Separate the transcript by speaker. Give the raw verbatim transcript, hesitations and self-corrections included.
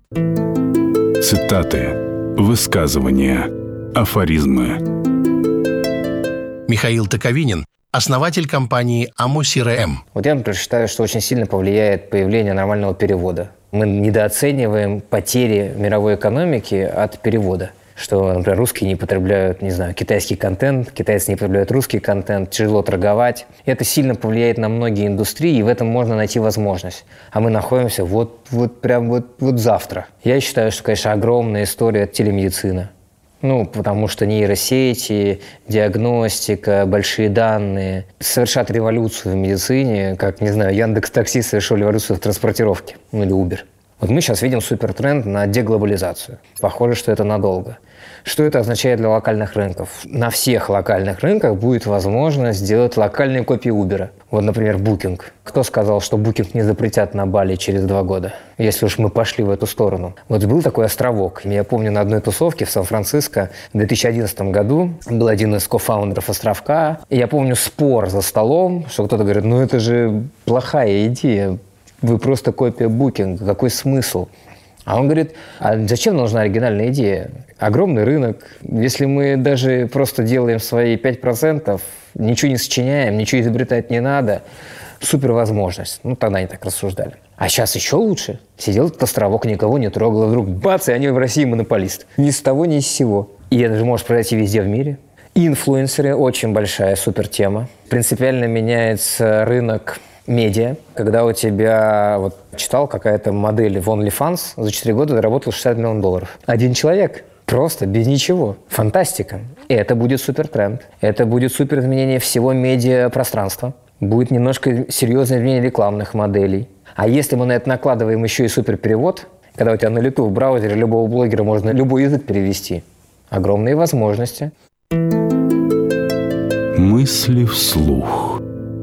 Speaker 1: Цитаты, высказывания, афоризмы.
Speaker 2: Михаил Токовинин, основатель компании АМО-эм.
Speaker 3: Вот я, например, считаю, что очень сильно повлияет появление нормального перевода. Мы недооцениваем потери мировой экономики от перевода. Что, например, русские не потребляют, не знаю, китайский контент, китайцы не потребляют русский контент, тяжело торговать. Это сильно повлияет на многие индустрии, и в этом можно найти возможность. А мы находимся вот, вот прям вот, вот завтра. Я считаю, что, конечно, огромная история – это телемедицина. Ну, потому что нейросети, диагностика, большие данные совершат революцию в медицине, как, не знаю, Яндекс.Такси совершил революцию в транспортировке, ну или Uber. Вот мы сейчас видим супертренд на деглобализацию. Похоже, что это надолго. Что это означает для локальных рынков? На всех локальных рынках будет возможность сделать локальные копии Uber. Вот, например, Booking. Кто сказал, что Booking не запретят на Бали через два года, если уж мы пошли в эту сторону? Вот был такой островок. Я помню, на одной тусовке в Сан-Франциско в две тысячи одиннадцатом году был один из кофаундеров островка. И я помню спор за столом, что кто-то говорит, ну это же плохая идея. Вы просто копия Booking. Какой смысл? А он говорит, а зачем нужна оригинальная идея? Огромный рынок. Если мы даже просто делаем свои пять процентов, ничего не сочиняем, ничего изобретать не надо, супер возможность. Ну, тогда они так рассуждали. А сейчас еще лучше. Сидел этот островок, никого не трогал, вдруг бац, и они в России монополист. Ни с того, ни с сего. И это же может произойти везде в мире. Инфлюенсеры – очень большая супер тема. Принципиально меняется рынок медиа. Когда у тебя, вот, читал, какая-то модель в OnlyFans, за четыре года заработал шестьдесят миллионов долларов. Один человек. Просто, без ничего. Фантастика. И это будет супертренд. Это будет супер изменение всего медиапространства. Будет немножко серьезное изменение рекламных моделей. А если мы на это накладываем еще и суперперевод, когда у тебя на лету в браузере любого блогера можно любой язык перевести, огромные возможности.
Speaker 1: Мысли вслух.